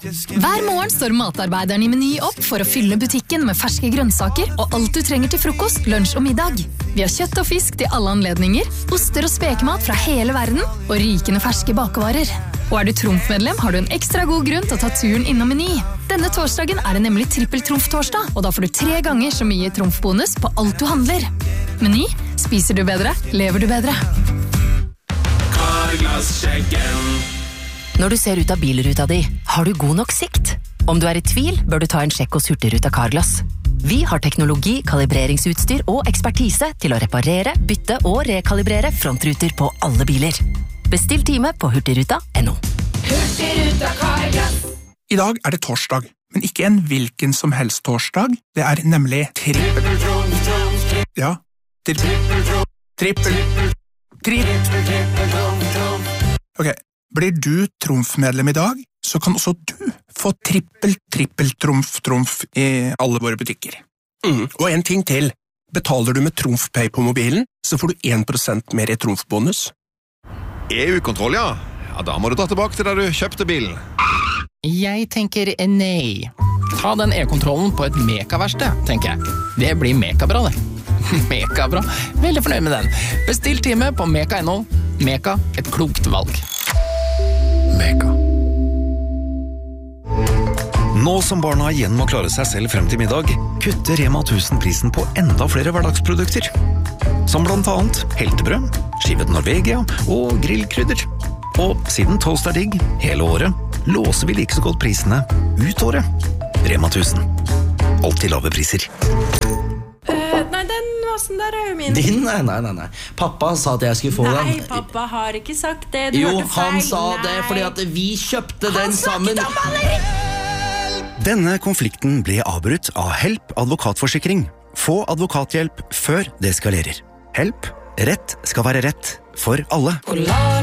Hver morgen står matarbeiderne i Meny opp for å fylle butikken med ferske grønnsaker og alt du trenger til frokost, lunsj og middag. Vi har kjøtt og fisk til alle anledninger, oster og spekemat fra hele verden og rikende ferske bakevarer. Og du Trumf-medlem, har du en ekstra god grunn til å ta turen innom Meny. Denne torsdagen det nemlig trippel-Trumf-torsdag, og da får du 3 ganger så mye Trumf-bonus på alt du handler. Meny, spiser du bedre, lever du bedre. Når du ser ut av bilruta di, har du god nok sikt? Om du i tvil, bør du ta en sjekk hos Hurtigruten Carglass. Vi har teknologi, kalibreringsutstyr og ekspertise til å reparere, bytte og rekalibrere frontruter på alle biler. Bestill time på hurtigruta.no. Hurtigruten Carglass. I dag det torsdag, men ikke en hvilken som helst torsdag. Det nemlig trippel. Ja, trippel. Ok, blir du Trumf-medlem i dag, så kan også du få trippel-Trumf i alle våre butikker. Og en ting til. Betaler du med TrumfPay på mobilen, så får du 1% mer i Trumf-bonus. EU-kontroll, ja. Ja, da må du dra tilbake til der du kjøpte bilen. Jeg tenker nei. Ta den e-kontrollen på et Meka-verksted, tenker jeg. Det blir Meka-bra, det. Meka-bra. Veldig fornøyd med den. Bestill time på Meka.no. Meka, et klokt valg. Meka. Nå som barna igjen må klare seg selv frem til middag, kutter Rema 1000 prisen på enda flere hverdagsprodukter. Som blant annet heltebrød, skivet Norvegia og grillkrydder. Og siden toast digg hele året, låser vi like så godt prisene ut året. Rema 1000. Alltid lave priser. Nei, den vasen der jo min. Din? Nei. Pappa sa at jeg skulle få den. Nei, pappa har ikke sagt det. Du jo, hørte feil. Han sa det fordi at vi kjøpte den sammen. Han snakket om maleri! Denne konflikten ble avbrutt av Help advokatforsikring. Få advokathjelp før det eskalerer. Help. Rett skal være rett for alle.